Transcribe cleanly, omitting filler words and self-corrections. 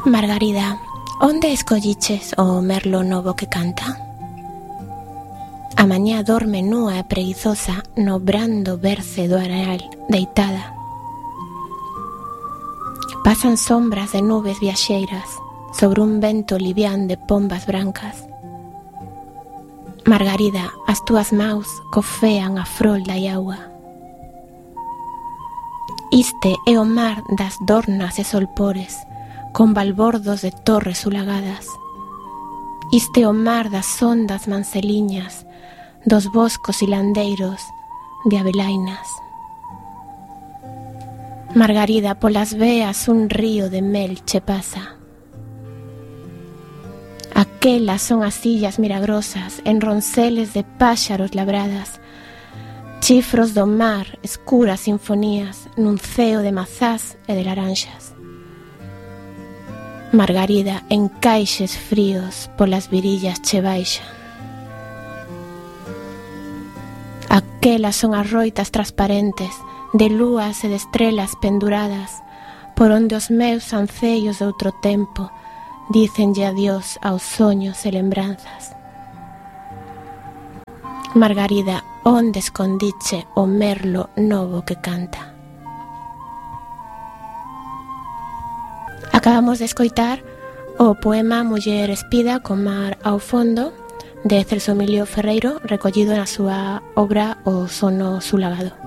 Margarida, onde escolliches o merlo novo que canta? A mañá dorme nua e preguizosa no brando berce do areal, deitada. Pasan sombras de nubes viaxeiras sobre un vento livián de pombas brancas. Margarida, as túas maus cofean a frol da auga. Iste é o mar das dornas e solpores, con balbordos de torres ulagadas. Iste é o mar das ondas manceliñas, dos boscos hilandeiros de abelainas. Margarida, polas veas un río de mel che pasa. Aquelas son as illas milagrosas en ronceles de páxaros labradas, chifros do mar, escuras sinfonías nun ceo de mazás e de laranxas. Margarida, encaixes fríos polas virillas che baixan. Aquelas son as roitas transparentes de lúas e de estrelas penduradas por onde os meus ancellos de outro tempo dícenlle adiós aos soños e lembranzas. Margarida, onde escondiche o merlo novo que canta? Acabamos de escoitar o poema Muller espida con mar ao fondo de Celso Emilio Ferreiro, recollido na súa obra O sono sulagado.